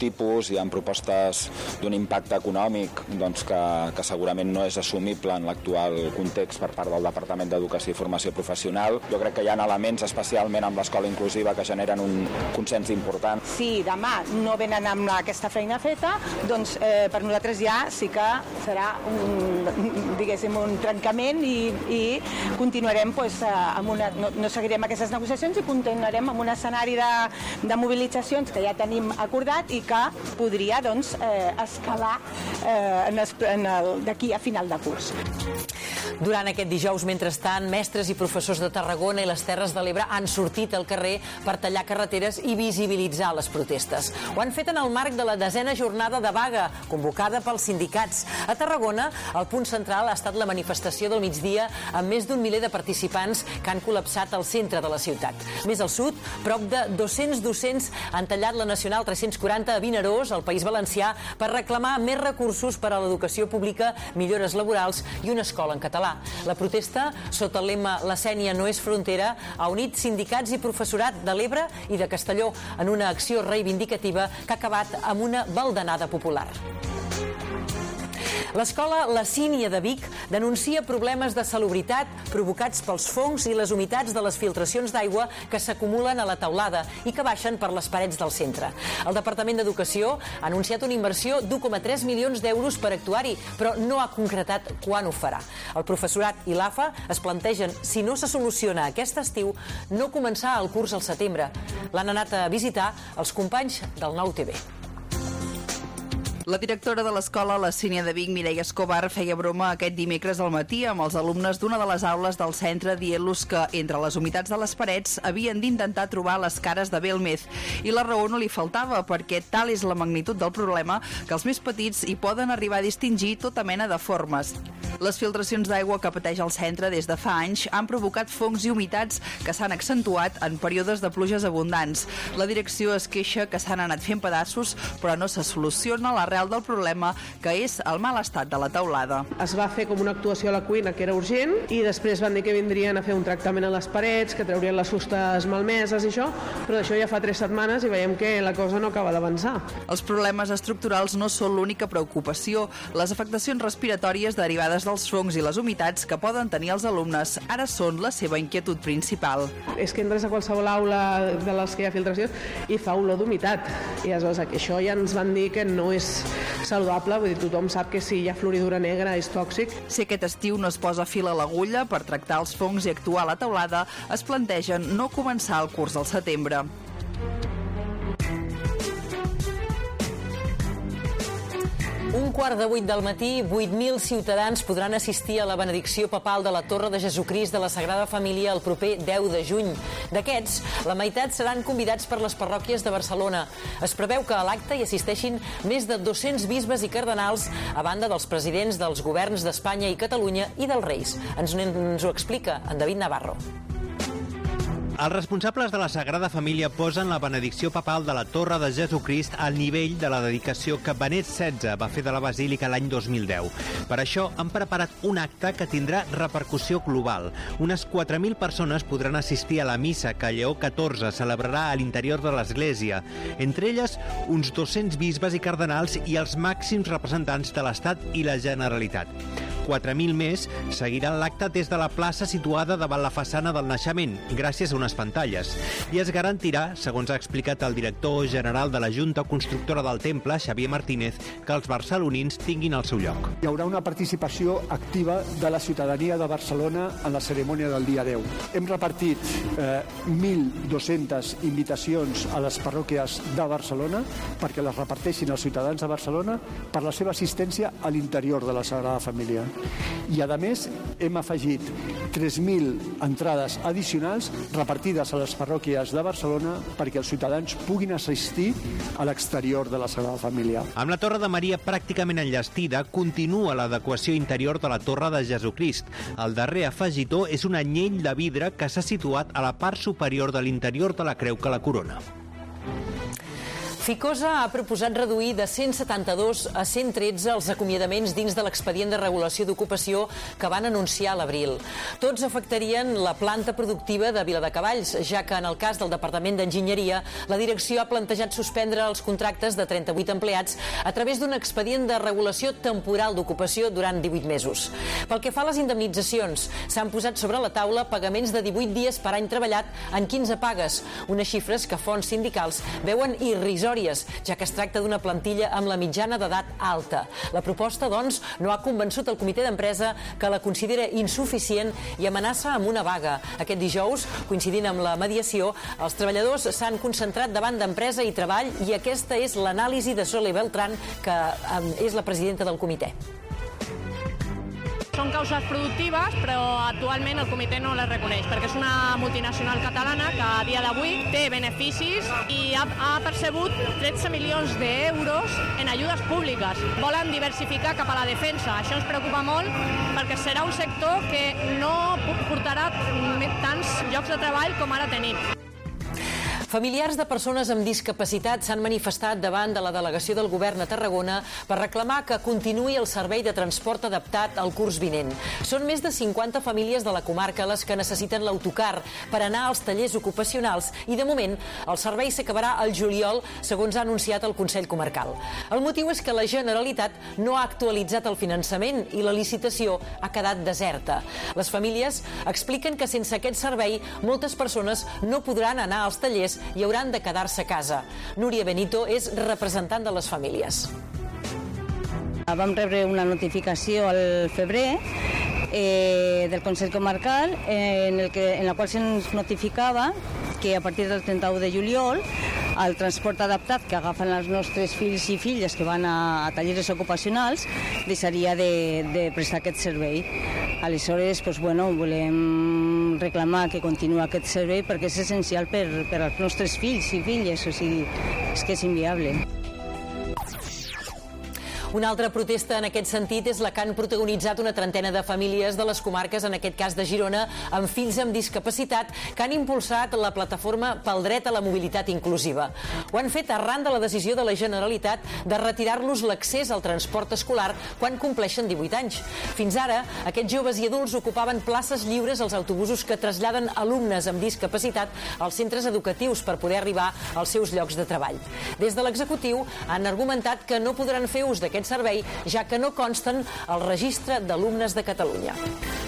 tipus, hi ha propostes d'un impacte econòmic que segurament no és assumible en l'actual context per part del Departament d'Educació i Formació Professional. Jo crec que hi ha elements, especialment amb l'escola inclusiva, que generen un consens important. Si demà no venen amb aquesta feina feta, doncs per nosaltres ja sí que serà un trencament i continuarem no seguirem aquestes negociacions i continuarem amb un escenari de mobilitzacions que ja tenim acordat i que podria escalar d'aquí a final de curs. Durant aquest dijous, mentrestant, mestres i professors de Tarragona i les Terres de l'Ebre han sortit al carrer per tallar carreteres i visibilitzar les protestes. Ho han fet en el marc de la 10ª jornada de vaga, convocada pels sindicats. A Tarragona, el punt central ha estat la manifestació del migdia amb més d'1 miler de participants que han col·lapsat el centre de la ciutat. Més al sud, prop de 200 docents han tallat la Nacional 340 a Vinaròs, al País Valencià, per reclamar més recursos per a l'educació pública, millores laborals i una escola en català. La protesta, sota el lema La Sénia no és frontera, ha unit sindicats i professorat de l'Ebre i de Castelló en una acció reivindicativa que ha acabat amb una baldanada popular. L'escola La Sínia de Vic denuncia problemes de salubritat provocats pels fongs i les humitats de les filtracions d'aigua que s'acumulen a la teulada i que baixen per les parets del centre. El Departament d'Educació ha anunciat una inversió d'1,3 milions d'euros per actuar-hi, però no ha concretat quan ho farà. El professorat i l'AFA es plantegen, si no se soluciona aquest estiu, no començar el curs al setembre. L'han anat a visitar els companys del Nou TV. La directora de l'escola La Sínia de Vic, Mireia Escobar, feia broma aquest dimecres al matí amb els alumnes d'una de les aules del centre, dient-los que entre les humitats de les parets havien d'intentar trobar les cares de Belmez. I la raó no li faltava, perquè tal és la magnitud del problema que els més petits hi poden arribar a distingir tota mena de formes. Les filtracions d'aigua que pateix el centre des de fa anys han provocat fongs i humitats que s'han accentuat en períodes de pluges abundants. La direcció es queixa que s'han anat fent pedaços, però no se soluciona l'arrel del problema, que és el mal estat de la teulada. Es va fer com una actuació a la cuina que era urgent i després van dir que vindrien a fer un tractament a les parets, que traurien les fustes malmeses i això, però d'això ja fa 3 setmanes i veiem que la cosa no acaba d'avançar. Els problemes estructurals no són l'única preocupació. Les afectacions respiratòries derivades dels fongs i les humitats que poden tenir els alumnes ara són la seva inquietud principal. És que entres a qualsevol aula de les que hi ha filtracions i fa olor d'humitat. I aleshores això ja ens van dir que no és saludable, vull dir, tothom sap que si hi ha floridura negra és tòxic. Si aquest estiu no es posa fil a l'agulla per tractar els fongs i actuar a la teulada, es plantegen no començar el curs al setembre. Un 7:15 del matí, 8.000 ciutadans podran assistir a la benedicció papal de la Torre de Jesucrist de la Sagrada Família el proper 10 de juny. D'aquests, la meitat seran convidats per les parròquies de Barcelona. Es preveu que a l'acte hi assisteixin més de 200 bisbes i cardenals, a banda dels presidents dels governs d'Espanya i Catalunya i dels reis. Ens ho explica en David Navarro. Els responsables de la Sagrada Família posen la benedicció papal de la Torre de Jesucrist al nivell de la dedicació que Benet XVI va fer de la Basílica l'any 2010. Per això han preparat un acte que tindrà repercussió global. Unes 4.000 persones podran assistir a la missa que Lleó XIV celebrarà a l'interior de l'Església. Entre elles, uns 200 bisbes i cardenals i els màxims representants de l'Estat i la Generalitat. 4.000 més seguiran l'acte des de la plaça situada davant la façana del naixement, gràcies a unes pantalles. I es garantirà, segons ha explicat el director general de la Junta Constructora del Temple, Xavier Martínez, que els barcelonins tinguin el seu lloc. Hi haurà una participació activa de la ciutadania de Barcelona en la cerimònia del dia 10. Hem repartit 1.200 invitacions a les parròquies de Barcelona perquè les reparteixin els ciutadans de Barcelona per la seva assistència a l'interior de la Sagrada Família. I, a més, hem afegit 3.000 entrades addicionals repartides a les parròquies de Barcelona perquè els ciutadans puguin assistir a l'exterior de la Sagrada Família. Amb la Torre de Maria pràcticament enllestida, continua l'adequació interior de la Torre de Jesucrist. El darrer afegitó és un anyell de vidre que s'ha situat a la part superior de l'interior de la creu que la corona. Ficosa ha proposat reduir de 172 a 113 els acomiadaments dins de l'expedient de regulació d'ocupació que van anunciar a l'abril. Tots afectarien la planta productiva de Viladecavalls, ja que en el cas del Departament d'Enginyeria, la direcció ha plantejat suspendre els contractes de 38 empleats a través d'un expedient de regulació temporal d'ocupació durant 18 mesos. Pel que fa a les indemnitzacions, s'han posat sobre la taula pagaments de 18 dies per any treballat en 15 pagues, unes xifres que fonts sindicals veuen irrisòries, ja que es tracta d'una plantilla amb la mitjana d'edat alta. La proposta, doncs, no ha convençut el comitè d'empresa, que la considera insuficient i amenaça amb una vaga. Aquest dijous, coincidint amb la mediació, els treballadors s'han concentrat davant d'Empresa i Treball i aquesta és l'anàlisi de Sole Beltrán, que és la presidenta del comitè. Són causes productives, però actualment el comitè no les reconeix, perquè és una multinacional catalana que a dia d'avui té beneficis i ha percebut 13 milions d'euros en ajudes públiques. Volen diversificar cap a la defensa. Això ens preocupa molt perquè serà un sector que no portarà tants llocs de treball com ara tenim. Familiars de persones amb discapacitat s'han manifestat davant de la delegació del govern a Tarragona per reclamar que continuï el servei de transport adaptat al curs vinent. Són més de 50 famílies de la comarca les que necessiten l'autocar per anar als tallers ocupacionals i, de moment, el servei s'acabarà al juliol, segons ha anunciat el Consell Comarcal. El motiu és que la Generalitat no ha actualitzat el finançament i la licitació ha quedat deserta. Les famílies expliquen que sense aquest servei moltes persones no podran anar als tallers i hauran de quedar-se a casa. Núria Benito és representant de les famílies. Vam rebre una notificació al febrer del Consell Comarcal en la qual se'ns notificava que a partir del 31 de juliol el transport adaptat que agafen els nostres fills i filles que van a tallers ocupacionals deixaria de prestar aquest servei. Aleshores, volem reclamar que continuï aquest servei perquè és essencial per als nostres fills i filles, o sigui, és que és inviable. Una altra protesta en aquest sentit és la que han protagonitzat una trentena de famílies de les comarques, en aquest cas de Girona, amb fills amb discapacitat, que han impulsat la plataforma pel dret a la mobilitat inclusiva. Ho han fet arran de la decisió de la Generalitat de retirar-los l'accés al transport escolar quan compleixen 18 anys. Fins ara, aquests joves i adults ocupaven places lliures als autobusos que traslladen alumnes amb discapacitat als centres educatius per poder arribar als seus llocs de treball. Des de l'executiu han argumentat que no podran fer ús d'aquest servei, ja que no consten al registre d'alumnes de Catalunya.